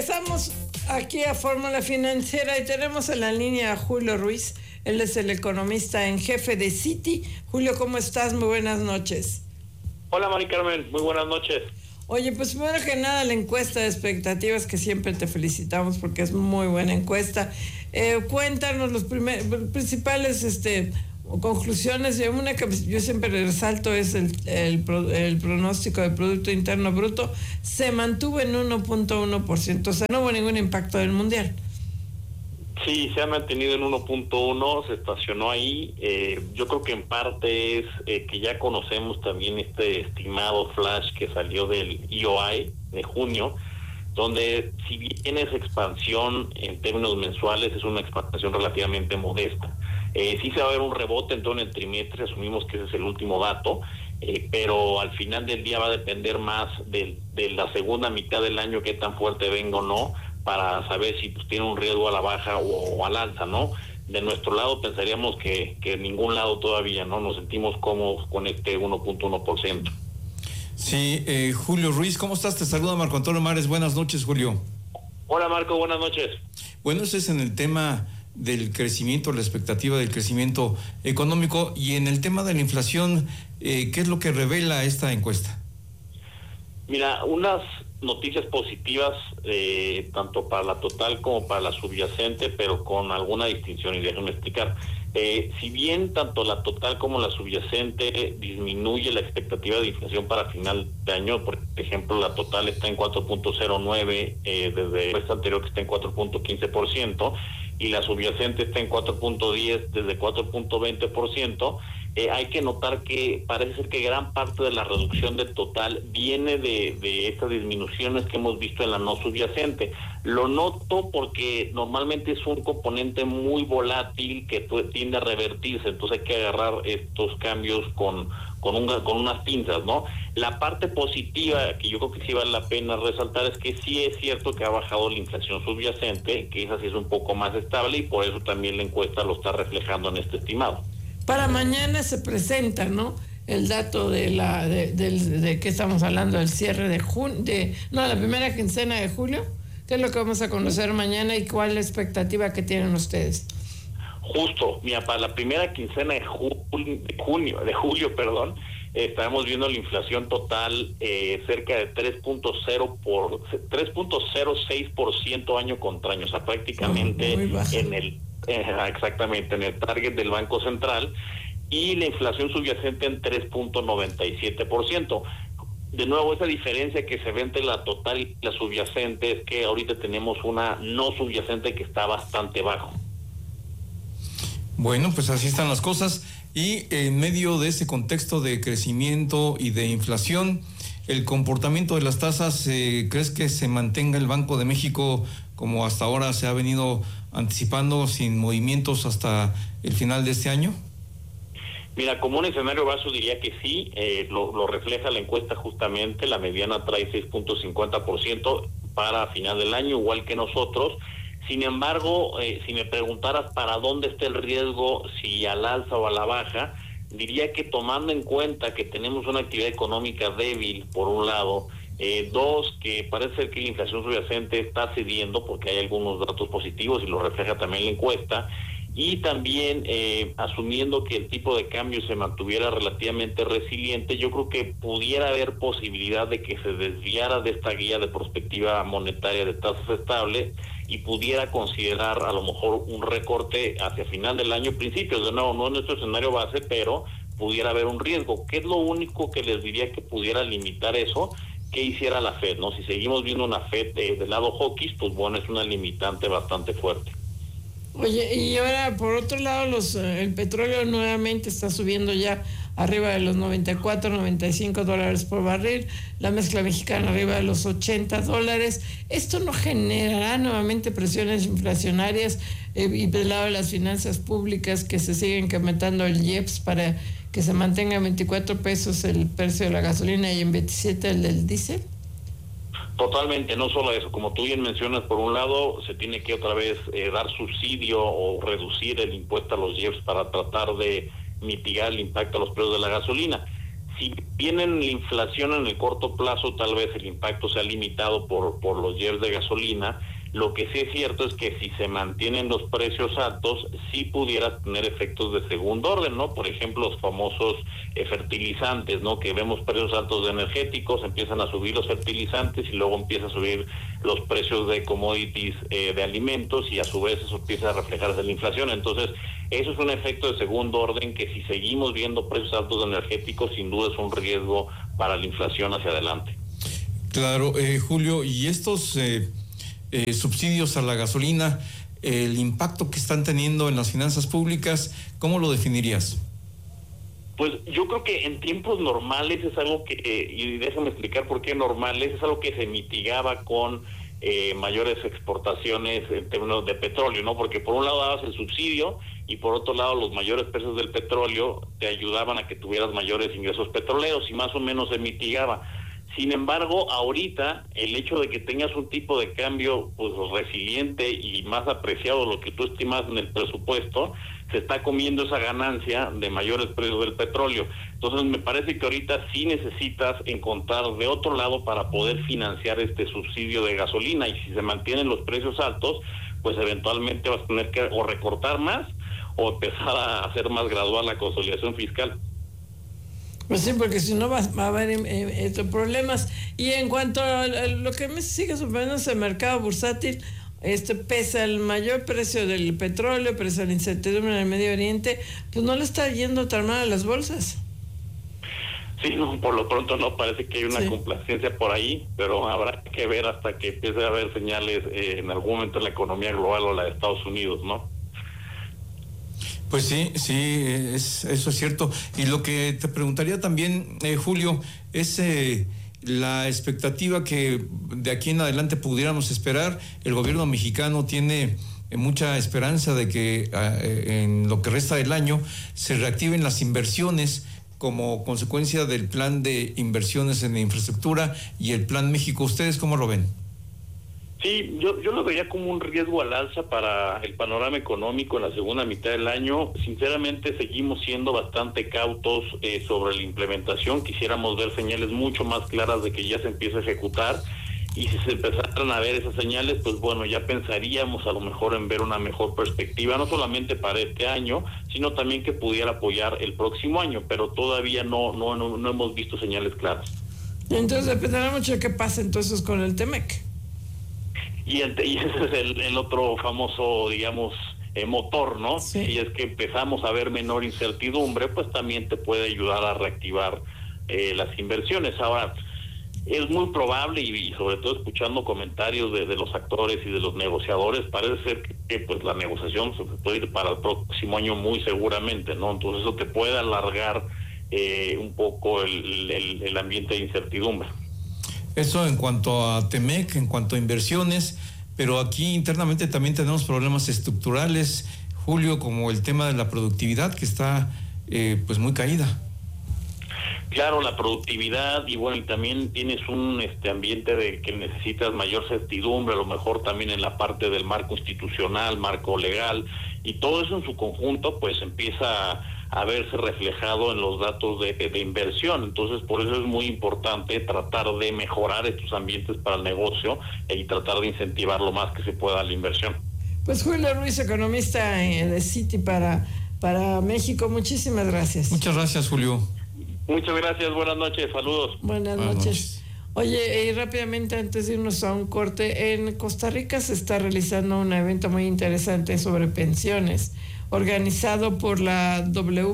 Regresamos aquí a Fórmula Financiera y tenemos en la línea a Julio Ruiz. Él es el economista en jefe de Citi. Julio, ¿cómo estás? Muy buenas noches. Hola, Mari Carmen. Muy buenas noches. Oye, pues primero que nada, la encuesta de expectativas, que siempre te felicitamos porque es muy buena encuesta. Cuéntanos los principales conclusiones. Una que yo siempre resalto es el pronóstico del Producto Interno Bruto. Se mantuvo en 1.1%, o sea, no hubo ningún impacto del mundial. Sí, se ha mantenido en 1.1, se estacionó ahí. Yo creo que en parte es que ya conocemos también este estimado flash que salió del EOI de junio, donde si bien es expansión en términos mensuales, es una expansión relativamente modesta. Sí se va a ver un rebote en todo el trimestre, asumimos que ese es el último dato, pero al final del día va a depender más de la segunda mitad del año, qué tan fuerte venga o no, para saber si pues tiene un riesgo a la baja o al alza, ¿no? De nuestro lado pensaríamos que en ningún lado todavía, ¿no? Nos sentimos cómodos con este 1.1%. Sí, Julio Ruiz, ¿cómo estás? Te saluda Marco Antonio Mares. Buenas noches, Julio. Hola, Marco, buenas noches. Bueno, ese es en el tema del crecimiento, la expectativa del crecimiento económico, y en el tema de la inflación, ¿qué es lo que revela esta encuesta? Mira, unas noticias positivas, tanto para la total como para la subyacente, pero con alguna distinción, y déjenme explicar. Si bien tanto la total como la subyacente disminuye la expectativa de inflación para final de año, por ejemplo, la total está en 4.09 desde el mes anterior, que está en 4.15%, y la subyacente está en 4.10 desde 4.20%, hay que notar que parece ser que gran parte de la reducción del total viene de estas disminuciones que hemos visto en la no subyacente. Lo noto porque normalmente es un componente muy volátil que tiende a revertirse, entonces hay que agarrar estos cambios con unas pinzas, ¿no? La parte positiva, que yo creo que sí vale la pena resaltar, es que sí es cierto que ha bajado la inflación subyacente, que esa sí es un poco más estable, y por eso también la encuesta lo está reflejando en este estimado. Para mañana se presenta, ¿no?, el dato de qué estamos hablando, del cierre de la primera quincena de julio. ¿Qué es lo que vamos a conocer mañana y cuál es la expectativa que tienen ustedes? Justo, mira, para la primera quincena de julio, estaremos viendo la inflación total cerca de 3.06% año contra año, o sea, prácticamente exactamente en el target del Banco Central, y la inflación subyacente en 3.97%. De nuevo, esa diferencia que se ve entre la total y la subyacente es que ahorita tenemos una no subyacente que está bastante bajo. Bueno, pues así están las cosas, y en medio de ese contexto de crecimiento y de inflación, el comportamiento de las tasas, ¿crees que se mantenga el Banco de México como hasta ahora se ha venido anticipando, sin movimientos hasta el final de este año? Mira, como un escenario base diría que sí, lo refleja la encuesta justamente, la mediana trae 6.50% para final del año, igual que nosotros. Sin embargo, si me preguntaras para dónde está el riesgo, si al alza o a la baja, diría que tomando en cuenta que tenemos una actividad económica débil, por un lado, dos, que parece ser que la inflación subyacente está cediendo porque hay algunos datos positivos y lo refleja también la encuesta, y también asumiendo que el tipo de cambio se mantuviera relativamente resiliente, yo creo que pudiera haber posibilidad de que se desviara de esta guía de perspectiva monetaria de tasas estables y pudiera considerar a lo mejor un recorte hacia final del año, principios, de nuevo, no en nuestro escenario base, pero pudiera haber un riesgo. ¿Qué es lo único que les diría que pudiera limitar eso? ¿Qué hiciera la Fed, no? Si seguimos viendo una Fed del lado hawkish, pues bueno, es una limitante bastante fuerte. Oye, y ahora por otro lado el petróleo nuevamente está subiendo ya arriba de los $94-95 por barril, la mezcla mexicana arriba de los $80. ¿Esto no generará nuevamente presiones inflacionarias y del lado de las finanzas públicas, que se siguen incrementando el IEPS para que se mantenga en 24 pesos el precio de la gasolina y en 27 el del diésel? Totalmente, no solo eso, como tú bien mencionas, por un lado se tiene que otra vez dar subsidio o reducir el impuesto a los IEPS para tratar de mitigar el impacto a los precios de la gasolina. Si vienen la inflación en el corto plazo, tal vez el impacto sea limitado por los yields de gasolina. Lo que sí es cierto es que si se mantienen los precios altos, sí pudiera tener efectos de segundo orden, ¿no? Por ejemplo, los famosos fertilizantes, ¿no? Que vemos precios altos de energéticos, empiezan a subir los fertilizantes y luego empieza a subir los precios de commodities de alimentos, y a su vez eso empieza a reflejarse en la inflación. Entonces, eso es un efecto de segundo orden que, si seguimos viendo precios altos de energéticos, sin duda es un riesgo para la inflación hacia adelante. Claro, Julio, y estos subsidios a la gasolina, el impacto que están teniendo en las finanzas públicas, ¿cómo lo definirías? Pues yo creo que en tiempos normales es algo que, y déjame explicar por qué normales, es algo que se mitigaba con mayores exportaciones en términos de petróleo, ¿no? Porque por un lado dabas el subsidio y por otro lado los mayores precios del petróleo te ayudaban a que tuvieras mayores ingresos petroleros, y más o menos se mitigaba. Sin embargo, ahorita el hecho de que tengas un tipo de cambio pues resiliente y más apreciado de lo que tú estimas en el presupuesto, se está comiendo esa ganancia de mayores precios del petróleo. Entonces me parece que ahorita sí necesitas encontrar de otro lado para poder financiar este subsidio de gasolina, y si se mantienen los precios altos, pues eventualmente vas a tener que o recortar más o empezar a hacer más gradual la consolidación fiscal. Pues sí, porque si no va a haber estos problemas. Y en cuanto a lo que me sigue sorprendiendo es el mercado bursátil, pese al mayor precio del petróleo, pese a la incertidumbre en el Medio Oriente, pues no le está yendo tan mal a las bolsas. Sí, no, por lo pronto no parece que hay una complacencia por ahí, pero habrá que ver hasta que empiece a haber señales en algún momento en la economía global o la de Estados Unidos, ¿no? Pues sí, eso es cierto. Y lo que te preguntaría también, Julio, es la expectativa que de aquí en adelante pudiéramos esperar. El gobierno mexicano tiene mucha esperanza de que en lo que resta del año se reactiven las inversiones como consecuencia del plan de inversiones en infraestructura y el Plan México. ¿Ustedes cómo lo ven? Sí, yo lo veía como un riesgo al alza para el panorama económico en la segunda mitad del año. Sinceramente, seguimos siendo bastante cautos sobre la implementación. Quisiéramos ver señales mucho más claras de que ya se empieza a ejecutar, y si se empezaran a ver esas señales, pues bueno, ya pensaríamos a lo mejor en ver una mejor perspectiva, no solamente para este año, sino también que pudiera apoyar el próximo año, pero todavía no hemos visto señales claras. Entonces dependerá mucho de qué pasa entonces con el TEMEC. Y ese es el otro famoso, digamos, motor, ¿no? Sí. Si es que empezamos a ver menor incertidumbre, pues también te puede ayudar a reactivar las inversiones. Ahora, es muy probable, y sobre todo escuchando comentarios de los actores y de los negociadores, parece ser que pues la negociación se puede ir para el próximo año muy seguramente, ¿no? Entonces eso te puede alargar un poco el ambiente de incertidumbre. Eso en cuanto a TEMEC, en cuanto a inversiones, pero aquí internamente también tenemos problemas estructurales, Julio, como el tema de la productividad, que está pues muy caída. Claro, la productividad, y bueno, y también tienes un ambiente de que necesitas mayor certidumbre, a lo mejor también en la parte del marco institucional, marco legal, y todo eso en su conjunto pues empieza a verse reflejado en los datos de inversión. Entonces, por eso es muy importante tratar de mejorar estos ambientes para el negocio y tratar de incentivar lo más que se pueda la inversión. Pues Julio Ruiz, economista de Citi para México, muchísimas gracias. Muchas gracias, Julio. Muchas gracias, buenas noches, saludos. Buenas noches. Oye, y rápidamente antes de irnos a un corte, en Costa Rica se está realizando un evento muy interesante sobre pensiones, organizado por la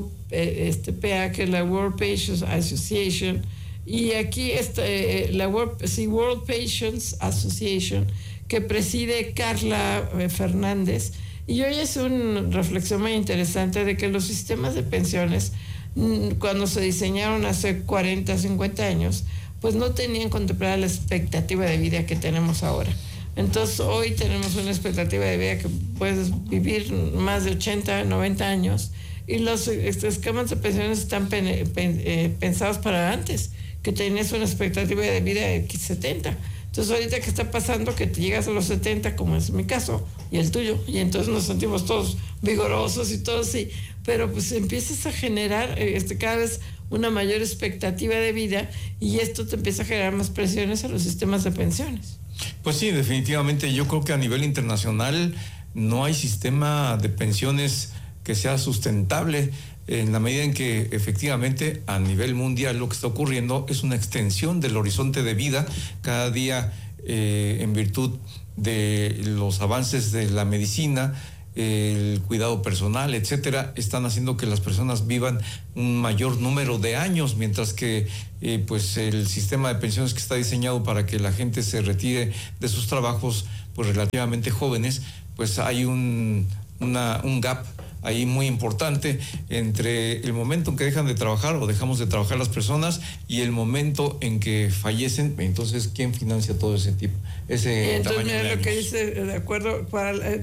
WPA, que es la World Pensions Association, y aquí está la World Pensions Association, que preside Carla Fernández, y hoy es una reflexión muy interesante de que los sistemas de pensiones, cuando se diseñaron hace 40, 50 años, pues no tenían contemplada la expectativa de vida que tenemos ahora. Entonces hoy tenemos una expectativa de vida que puedes vivir más de 80, 90 años, y los esquemas de pensiones están pensados para antes, que tenías una expectativa de vida de 70. Entonces ahorita que está pasando que te llegas a los 70, como es mi caso y el tuyo, y entonces nos sentimos todos vigorosos y todos, sí, pero pues empiezas a generar cada vez una mayor expectativa de vida y esto te empieza a generar más presiones a los sistemas de pensiones. Pues sí, definitivamente yo creo que a nivel internacional no hay sistema de pensiones que sea sustentable en la medida en que efectivamente a nivel mundial lo que está ocurriendo es una extensión del horizonte de vida cada día en virtud de los avances de la medicina, el cuidado personal, etcétera, están haciendo que las personas vivan un mayor número de años, mientras que pues el sistema de pensiones que está diseñado para que la gente se retire de sus trabajos pues relativamente jóvenes, pues hay un gap ahí muy importante entre el momento en que dejan de trabajar o dejamos de trabajar las personas y el momento en que fallecen. Entonces, ¿quién financia todo ese tipo? Entonces, mira lo que dice, de acuerdo,